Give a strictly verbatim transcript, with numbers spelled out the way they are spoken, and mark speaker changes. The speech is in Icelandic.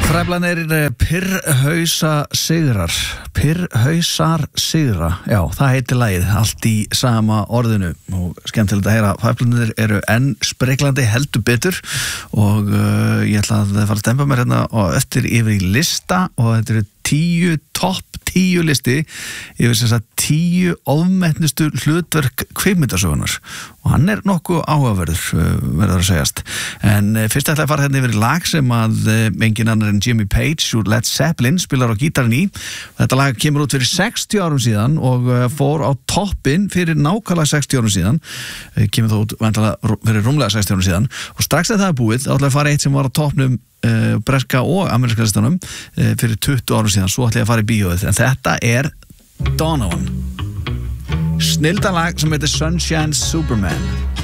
Speaker 1: Fræflanir Pirrhausa sigrar Pirrhausar sigra Já, það heitir lagið, allt í sama orðinu og skemmtilegt að heyra Fræflanir eru enn spreglandi heldur betur og uh, ég ætla að fara að stempa mér hérna og eftir yfir í lista og þetta eru tíu, topp tíu listi yfir þess að tíu ofmetnustu hlutverk kvikmyndasögunar og hann er nokkuð áhugaverður verður að segjast en fyrst ætla að fara hérna yfir í lag sem að engin annar en Jimmy Page úr Led Zeppelin spilar á gítarinn í þetta lag kemur út fyrir sextíu árum síðan og fór á toppinn fyrir nákvæmlega sextíu árum síðan kemur þó út væntanlega fyrir rúmlega sextíu árum síðan og strax þegar það er búið þá ætla að fara eitt sem var á toppnum Uh, breska og ameríska listanum uh, fyrir tuttugu árum síðan, svo ætla ég að fara í bíóið en þetta er Donovan snildalag sem heitir Sunshine Superman